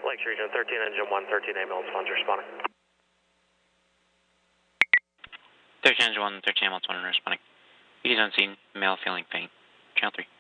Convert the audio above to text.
Lakes Region 13, engine 1, 13 ambulance 1 responding. 13 engine 1, 13 ambulance 1 responding. ED's on scene, male feeling pain. Channel 3.